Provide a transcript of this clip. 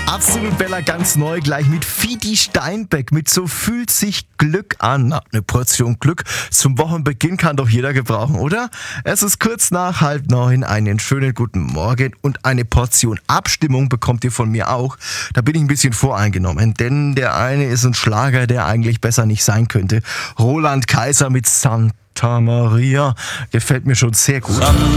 Absolut Bella, ganz neu, gleich mit Fidi Steinbeck, mit So fühlt sich Glück an. Na, eine Portion Glück zum Wochenbeginn kann doch jeder gebrauchen, oder? Es ist kurz nach 8:30, einen schönen guten Morgen und eine Portion Abstimmung bekommt ihr von mir auch. Da bin ich ein bisschen voreingenommen, denn der eine ist ein Schlager, der eigentlich besser nicht sein könnte. Roland Kaiser mit Santa Maria gefällt mir schon sehr gut.